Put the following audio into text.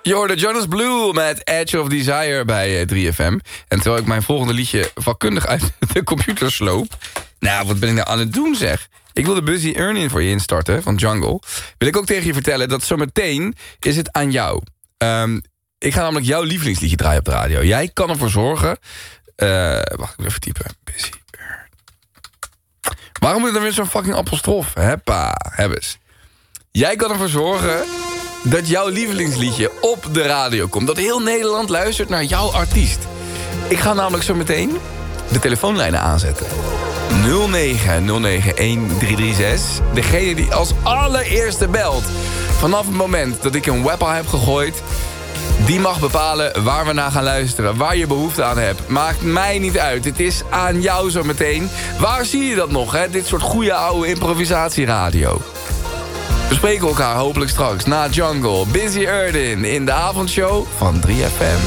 Je hoorde Jonas Blue met Edge of Desire bij 3FM. En terwijl ik mijn volgende liedje vakkundig uit de computer sloop... Nou, wat ben ik nou aan het doen, zeg? Ik wil de Busy Earning voor je instarten van Jungle. Wil ik ook tegen je vertellen dat zometeen is het aan jou. Ik ga namelijk jouw lievelingsliedje draaien op de radio. Jij kan ervoor zorgen... wacht, ik moet even typen. Busy Earning. Waarom moet er dan weer zo'n fucking apostrof? Heppa, hebbes. Jij kan ervoor zorgen dat jouw lievelingsliedje op de radio komt. Dat heel Nederland luistert naar jouw artiest. Ik ga namelijk zo meteen de telefoonlijnen aanzetten. 09091336. Degene die als allereerste belt vanaf het moment dat ik een webpa heb gegooid... die mag bepalen waar we naar gaan luisteren. Waar je behoefte aan hebt. Maakt mij niet uit. Het is aan jou zo meteen. Waar zie je dat nog, hè? Dit soort goede oude improvisatieradio. We spreken elkaar hopelijk straks na Jungle. Busy Erdin in de avondshow van 3FM.